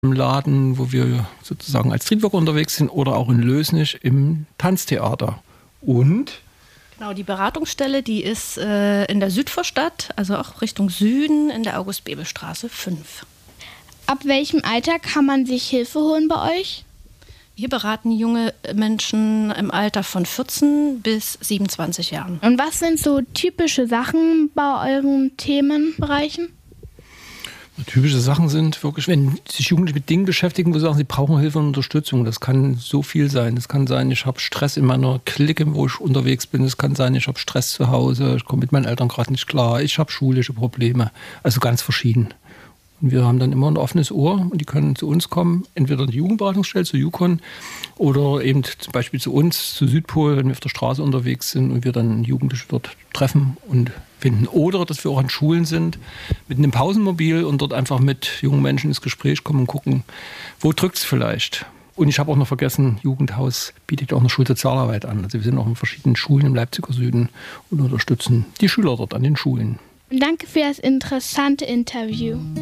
im Laden, wo wir sozusagen als Streetworker unterwegs sind, oder auch in Lösnich im Tanztheater. Und genau, die Beratungsstelle, die ist in der Südvorstadt, also auch Richtung Süden in der August-Bebel-Straße 5. Ab welchem Alter kann man sich Hilfe holen bei euch? Wir beraten junge Menschen im Alter von 14 bis 27 Jahren. Und was sind so typische Sachen bei euren Themenbereichen? Typische Sachen sind wirklich, wenn sich Jugendliche mit Dingen beschäftigen, wo sie sagen, sie brauchen Hilfe und Unterstützung. Das kann so viel sein. Das kann sein, ich habe Stress in meiner Clique, wo ich unterwegs bin. Es kann sein, ich habe Stress zu Hause, ich komme mit meinen Eltern gerade nicht klar. Ich habe schulische Probleme. Also ganz verschieden. Und wir haben dann immer ein offenes Ohr und die können zu uns kommen, entweder in die Jugendberatungsstelle, zu Jukon, oder eben zum Beispiel zu uns, zu Südpol, wenn wir auf der Straße unterwegs sind und wir dann Jugendliche dort treffen und finden. Oder dass wir auch an Schulen sind, mit einem Pausenmobil und dort einfach mit jungen Menschen ins Gespräch kommen und gucken, wo drückt es vielleicht. Und ich habe auch noch vergessen, Jugendhaus bietet auch eine Schulsozialarbeit an. Also wir sind auch in verschiedenen Schulen im Leipziger Süden und unterstützen die Schüler dort an den Schulen. Danke für das interessante Interview.